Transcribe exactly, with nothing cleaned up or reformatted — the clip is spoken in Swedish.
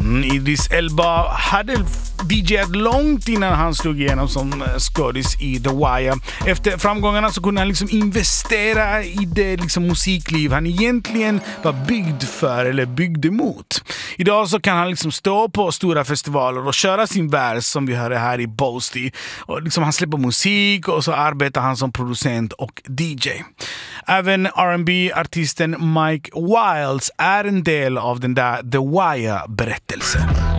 Mm, Idris Elba hade D J'at långt innan han slog igenom som skådis i The Wire. Efter framgångarna så kunde han liksom investera i det liksom musikliv han egentligen var byggd för eller byggd emot. Idag så kan han liksom stå på stora festivaler och köra sin vers som vi hörde här i Boasty. Och liksom han släpper musik och så arbetar han som producent och D J. Även R and B-artisten Mike Wiles är en del av den där The Wire-berättelsen.